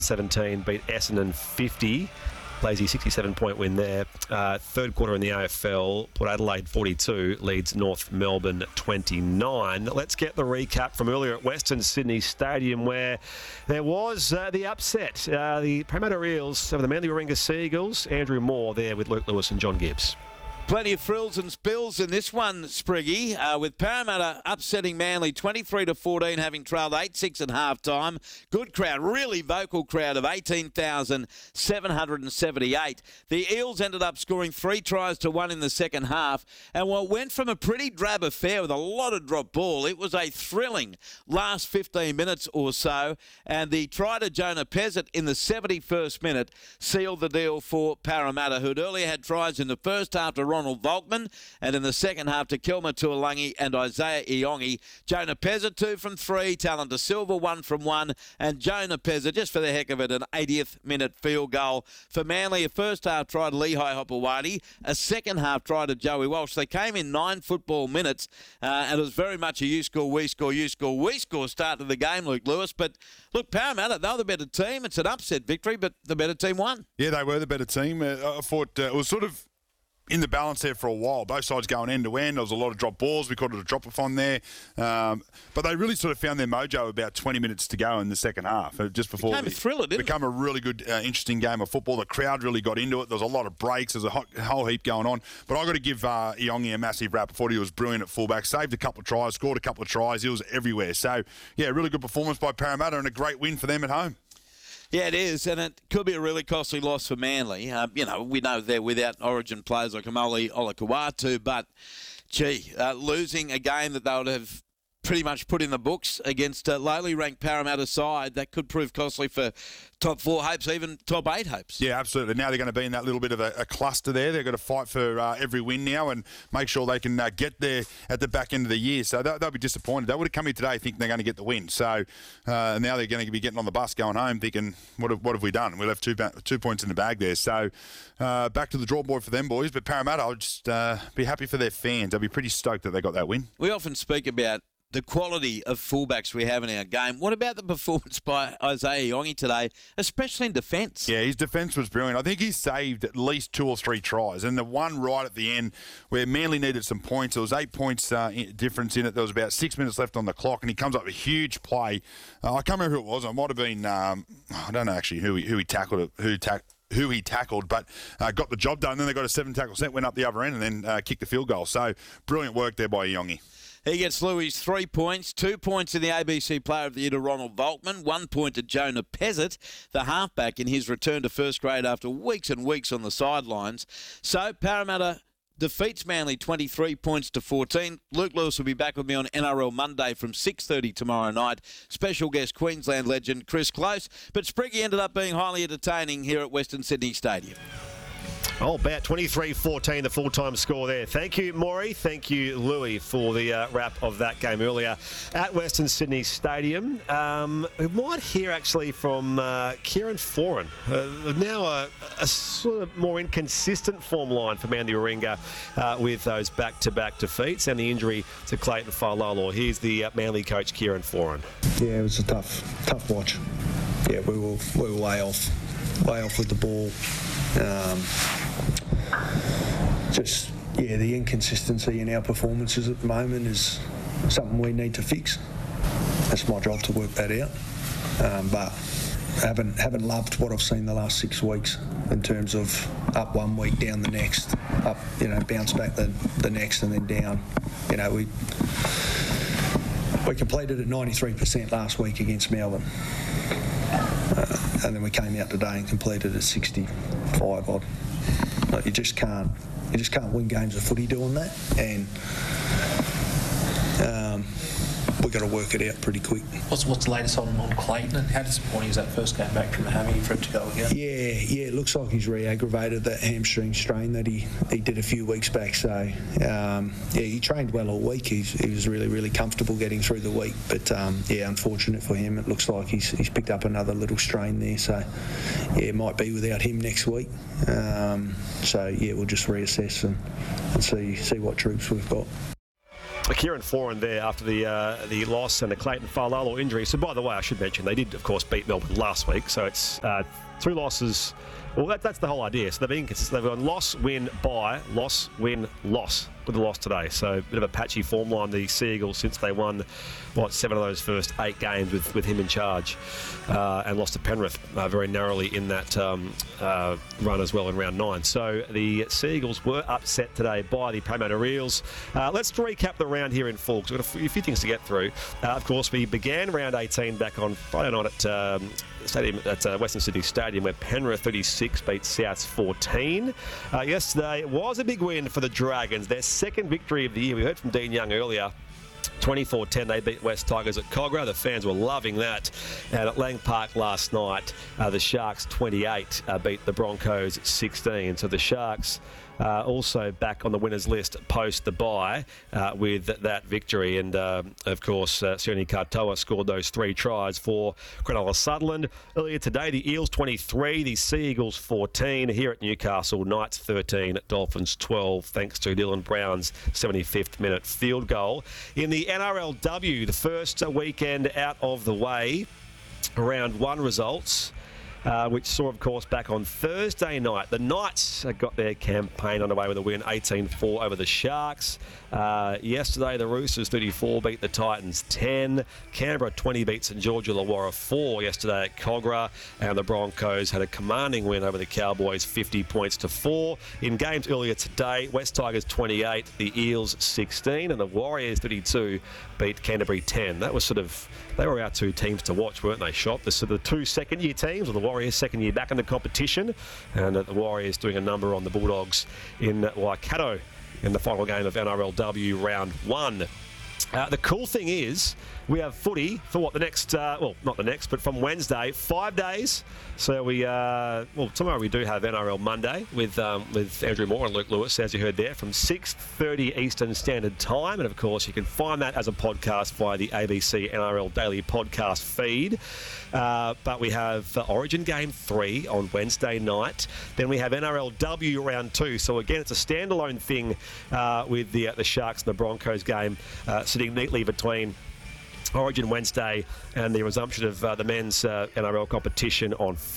17 beat Essendon 50. Lazy 67-point win there. Third quarter in the AFL, Port Adelaide 42 leads North Melbourne 29. Let's get the recap from earlier at Western Sydney Stadium, where there was the upset. The Parramatta Eels over the Manly Warringah Seagulls. Andrew Moore there with Luke Lewis and John Gibbs. Plenty of frills and spills in this one, Spriggy, with Parramatta upsetting Manly 23-14, having trailed 8-6 at half-time. Good crowd, really vocal crowd of 18,778. The Eels ended up scoring 3 tries to 1 in the second half, and what went from a pretty drab affair with a lot of drop ball, it was a thrilling last 15 minutes or so, and the try to Jonah Pezzett in the 71st minute sealed the deal for Parramatta, who'd earlier had tries in the first half to Ronald Volkman, and in the second half to Kelma Tuolangi and Isaiah Iongi. Jonah Pezzett 2 from 3, Talon Silva 1 from 1, and Jonah Pezzett, just for the heck of it, an 80th minute field goal for Manly. A first half try to Lehigh Hopewadi, a second half try to Joey Walsh. They came in 9 football minutes, and it was very much a you score, we score, you score, we score start to the game, Luke Lewis. But look, Parramatta, they were the better team. It's an upset victory, but the better team won. Yeah, they were the better team. I thought it was sort of in the balance there for a while. Both sides going end to end. There was a lot of drop balls. We called it a drop-a-thon there. But they really sort of found their mojo about 20 minutes to go in the second half. Just before Became a thriller, didn't it? Became a really good, interesting game of football. The crowd really got into it. There was a lot of breaks. There's a whole heap going on. But I've got to give Iongi a massive rap. I thought he was brilliant at fullback. Saved a couple of tries, scored a couple of tries. He was everywhere. So, yeah, really good performance by Parramatta and a great win for them at home. Yeah, it is, and it could be a really costly loss for Manly. We know they're without origin players like Amoli Olakau'atu, but, losing a game that they would have pretty much put in the books against a lowly ranked Parramatta side, that could prove costly for top 4 hopes, even top 8 hopes. Yeah, absolutely. Now they're going to be in that little bit of a cluster there. They've got to fight for every win now and make sure they can get there at the back end of the year. So they'll be disappointed. They would have come here today thinking they're going to get the win. So now they're going to be getting on the bus going home thinking, what have we done? We'll have 2 points in the bag there. So back to the draw board for them boys. But Parramatta, I'll just be happy for their fans. They'll be pretty stoked that they got that win. We often speak about the quality of fullbacks we have in our game. What about the performance by Isaiah Iongi today, especially in defence? Yeah, his defence was brilliant. I think he saved at least 2 or 3 tries. And the one right at the end where Manly needed some points, there was 8 points difference in it. There was about 6 minutes left on the clock, and he comes up with a huge play. I can't remember who it was. It might have been, I don't know actually who he tackled, who he tackled, but got the job done. Then they got a 7-tackle set, went up the other end, and then kicked the field goal. So brilliant work there by Iongi. He gets Louis 3 points, 2 points in the ABC Player of the Year to Ronald Volkman, 1 point to Jonah Pezzett, the halfback, in his return to first grade after weeks and weeks on the sidelines. So Parramatta defeats Manly 23 points to 14. Luke Lewis will be back with me on NRL Monday from 6:30 tomorrow night. Special guest Queensland legend Chris Close. But Spriggy ended up being highly entertaining here at Western Sydney Stadium. Oh, about 23-14, the full-time score there. Thank you, Maury. Thank you, Louis, for the wrap of that game earlier at Western Sydney Stadium. We might hear, actually, from Kieran Foran. Now a sort of more inconsistent form line for Manly Warringah with those back-to-back defeats and the injury to Clayton Failalo. Here's the Manly coach, Kieran Foran. Yeah, it was a tough watch. Yeah, we were way off with the ball. The inconsistency in our performances at the moment is something we need to fix. That's my job to work that out. But I haven't loved what I've seen the last 6 weeks in terms of up one week, down the next, up, bounce back the next, and then down. We completed at 93% last week against Melbourne. And then we came out today and completed at 65 odd. Like, you just can't win games of footy doing that, and we've got to work it out pretty quick. What's the latest on Clayton, and how disappointing is that first game back from the hammy for it to go again? Yeah, it looks like he's re-aggravated that hamstring strain that he did a few weeks back. So he trained well all week. He was really, really comfortable getting through the week. But unfortunate for him, it looks like he's picked up another little strain there. So it might be without him next week. We'll just reassess and see what troops we've got. Kieran Foran there after the loss and the Clayton Falalo injury. So, by the way, I should mention they did, of course, beat Melbourne last week. So it's 2 losses. Well, that's the whole idea. So they've been consistent. They've gone loss, win, bye, loss, win, loss with the loss today. So a bit of a patchy form line, the Sea Eagles, since they won, 7 of those first 8 games with him in charge, and lost to Penrith very narrowly in that run as well in round 9. So the Sea Eagles were upset today by the Parramatta Eels. Let's recap the round here in full, because we've got a few things to get through. Of course, we began round 18 back on Friday night at Western Sydney Stadium, where Penrith 36 beat Souths 14. Yesterday was a big win for the Dragons, their second victory of the year. We heard from Dean Young earlier. 24-10, they beat West Tigers at Cogra. The fans were loving that. And at Lang Park last night, the Sharks 28 beat the Broncos 16. So the Sharks also back on the winners list post the bye with that victory. And, of course, Sione Katoa scored those 3 tries for Cronulla Sutherland. Earlier today, the Eels 23, the Sea Eagles 14. Here at Newcastle, Knights 13, Dolphins 12, thanks to Dylan Brown's 75th minute field goal. In the NRLW, the first weekend out of the way, round 1 results. Which saw, of course, back on Thursday night, the Knights got their campaign underway with a win 18-4 over the Sharks. Yesterday, the Roosters 34 beat the Titans 10. Canberra 20 beat St George Illawarra 4 yesterday at Cogra. And the Broncos had a commanding win over the Cowboys 50 points to 4. In games earlier today, West Tigers 28, the Eels 16, and the Warriors 32 beat Canterbury 10. That was they were our 2 teams to watch, weren't they, Shop? The 2 second-year teams, or the Warriors second year back in the competition, and the Warriors doing a number on the Bulldogs in Waikato in the final game of NRLW round 1. The cool thing is we have footy for the next, not the next, but from Wednesday, 5 days. So tomorrow we do have NRL Monday with Andrew Moore and Luke Lewis, as you heard there, from 6:30 Eastern Standard Time. And, of course, you can find that as a podcast via the ABC NRL Daily podcast feed. But we have Origin Game 3 on Wednesday night. Then we have NRLW Round 2. So, again, it's a standalone thing with the Sharks and the Broncos game sitting neatly between Origin Wednesday and the resumption of the men's NRL competition on